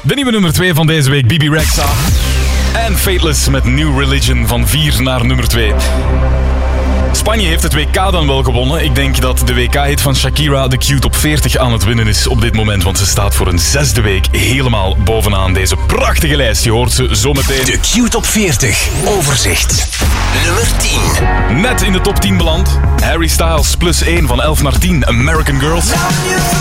De nieuwe nummer 2 van deze week, Bibi Rexha. En Fateless met New Religion van 4 naar nummer 2. Spanje heeft het WK dan wel gewonnen. Ik denk dat de WK-hit van Shakira de Q-top 40 aan het winnen is op dit moment. Want ze staat voor een 6e week helemaal bovenaan deze prachtige lijst. Je hoort ze zometeen. De Q-top 40. Overzicht. Nummer 10. Net in de top 10 beland. Harry Styles +1 van 11 naar 10. American Girls.